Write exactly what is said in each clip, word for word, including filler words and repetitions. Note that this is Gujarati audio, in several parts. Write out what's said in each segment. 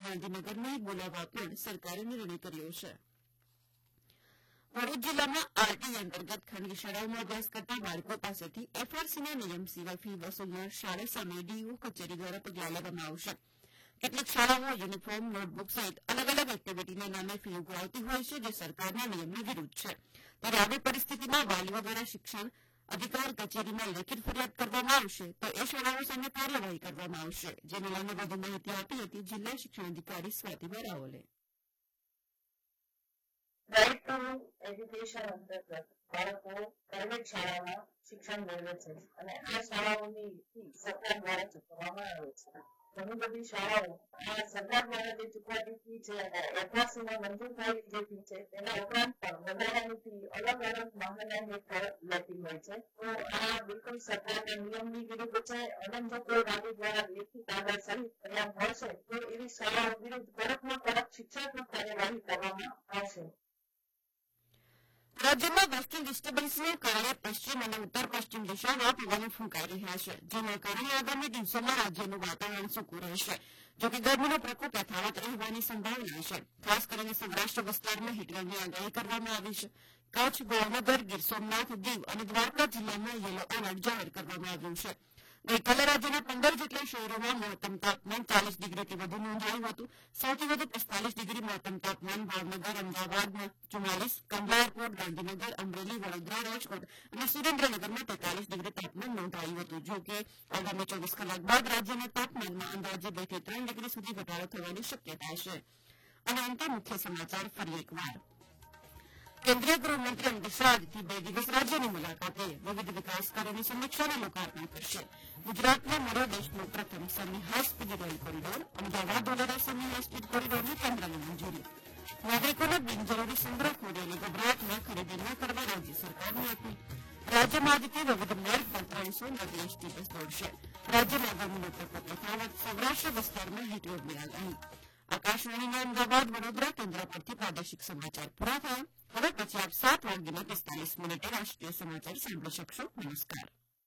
ગાંધીનગર બોલાવવા પણ સરકારે નિર્ણય કર્યો છે. ભરૂચ જિલ્લામાં આરટી અંતર્ગત ખાનગી શાળાઓમાં અભ્યાસ કરતા બાળકો પાસેથી એફઆરસીના નિયમ સિવાય ફી વસૂલનાર શાળા સામે ડીઈઓ કચેરી દ્વારા પગલાં લેવામાં આવશે. કેટલીક શાળાઓ યુનિફોર્મ, નોટબુક સહિત અલગ અલગ એક્ટિવિટીના નામે ફી ઉઘરાવતી હોય છે, જે સરકારના નિયમની વિરુદ્ધ છે. ત્યારે આવી પરિસ્થિતિમાં વાલીઓ દ્વારા શિક્ષણ અધિકાર કચેરીમાં લેખિત ફરિયાદ કરવામાં આવશે તો એ શાળાઓ સામે કાર્યવાહી કરવામાં આવશે. જેને લઈને વધુ માહિતી આપી હતી જિલ્લા શિક્ષણ અધિકારી સ્વાતિ બરાઓલે. રાઇટ ટુ એજ્યુકેશન અંતર્ગત બાળકો પ્રાઇવેટ શાળામાં શિક્ષણ મેળવે છે અને આ શાળાઓની ફી સરકાર દ્વારા ચૂકવવામાં આવે છે. ઘણી બધી શાળાઓ આ સરકાર દ્વારા જે ચૂકવાતી ફી છે એફઆરસીમાં મંજૂર થયેલી જે ફી છે તેના ઉપરાંત પણ વધારાની ફી અલગ અલગ બહાના હેઠળ લેતી હોય છે. તો આ બિલકુલ સરકારના નિયમની વિરુદ્ધ છે અને જો કોઈ વાલી દ્વારા લેખિત આધાર સહિત ફરિયાદ મળશે તો એવી શાળાઓ વિરુદ્ધ કડકમાં કડક શિક્ષાત્મક કાર્યવાહી કરવામાં આવશે. રાજ્યમાં વેસ્ટર્ન ડિસ્ટર્બન્સને કારણે પશ્ચિમ અને ઉત્તર પશ્ચિમ દિશામાં પવનો ફૂંકાઈ રહ્યા છે, જેના કારણે આગામી દિવસોમાં રાજ્યનું વાતાવરણ સૂકું રહેશે. જોકે ગરમીનો પ્રકોપ યથાવત રહેવાની સંભાવના છે. ખાસ કરીને સૌરાષ્ટ્ર વિસ્તારમાં હીટવેવની આગાહી કરવામાં આવી છે. કચ્છ, ભાવનગર, ગીર સોમનાથ, દીવ અને દ્વારકા જિલ્લામાં યલો એલર્ટ જાહેર કરવામાં આવ્યું છે. ગઈકાલે રાજ્યના પંદર જેટલા શહેરોમાં મહત્તમ તાપમાન ચાલીસ ડિગ્રીથી વધુ નોંધાયું હતું. સૌથી વધુ પિસ્તાલીસ ડિગ્રી મહત્તમ તાપમાન ભાવનગર, અમદાવાદમાં ચુમ્માલીસ, કંડલા એરપોર્ટ, ગાંધીનગર, અમરેલી, વડોદરા, રાજકોટ અને સુરેન્દ્રનગરમાં તેતાલીસ ડિગ્રી તાપમાન નોંધાયું હતું. જો કે આગામી ચોવીસ કલાક બાદ રાજ્યના તાપમાનમાં અંદાજે બે થી ત્રણ ડિગ્રી સુધી ઘટાડો થવાની શક્યતા છે. અને અંતે મુખ્ય સમાચાર ફરી એકવાર. કેન્દ્રીય ગૃહમંત્રી અમિત શાહ આજથી બે દિવસ રાજ્યની મુલાકાતે વિવિધ વિકાસ કાર્યોની સમીક્ષાનું લોકાર્પણ કરશે. ગુજરાતમાં મળ્યો દેશનો પ્રથમ semi high speed rail corridor. Ahmedabad Dholera semi high speed કોરિડોરની કેન્દ્રની મંજૂરી. નાગરિકોને બિનજરૂરી સંગ્રહખોરીઓની ગભરાટમાં ખરીદી ન કરવા રાજ્ય સરકારની અપીલ. રાજ્યમાં આજથી વિવિધ માર્ગ પર ત્રણસો નવી એસટી બસ દોડશે. રાજ્યમાં ગરમીનો પ્રકોપ યથાવત, સૌરાષ્ટ્ર વિસ્તારમાં હીટવેવની આગાહી. આકાશવાણીના અમદાવાદ વડોદરા કેન્દ્ર પરથી પ્રાદેશિક સમાચાર પૂરા થયા. હવે પછી આપ સાત વાગ્યાના પિસ્તાલીસ મિનિટે રાષ્ટ્રીય સમાચાર સાંભળી શકશો. નમસ્કાર.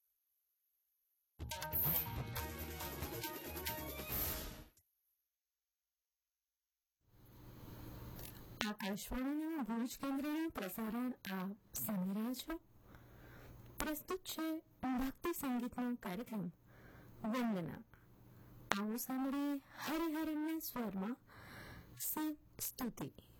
આકાશવાણીના ભુજ કેન્દ્રનું પ્રસારણ આપ સાંભળી રહ્યા છો. પ્રસ્તુત છે ભક્તિ સંગીતનો કાર્યક્રમ વંદના. આવો સાંભળીએ હરિહરનના સ્વરમાં શિવ સ્તુતિ.